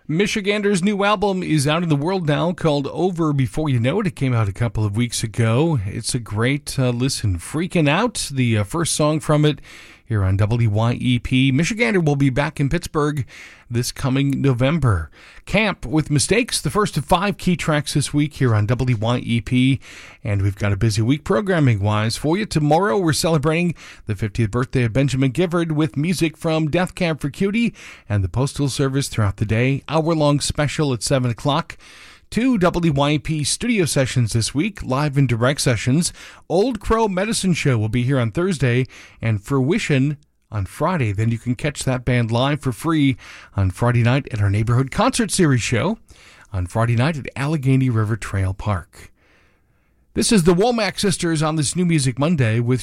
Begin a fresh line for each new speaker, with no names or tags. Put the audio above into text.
Michigander's new album is out in the world now, called Over Before You Know It. It came out a couple of weeks ago. It's a great listen. Freaking Out, the first song from it here on WYEP. Michigander will be back in Pittsburgh this coming November. Camp with Mistakes, the first of 5 key tracks this week here on WYEP. And we've got a busy week programming-wise for you. Tomorrow we're celebrating the 50th birthday of Benjamin Gifford with music from Death Cab for Cutie and the Postal Service throughout the day. Hour-long special at 7 o'clock. 2 WYEP studio sessions this week, live and direct sessions. Old Crow Medicine Show will be here on Thursday, and Fruition on Friday. Then you can catch that band live for free on Friday night at our Neighborhood Concert Series show on Friday night at Allegheny River Trail Park. This is the Womack Sisters on this New Music Monday with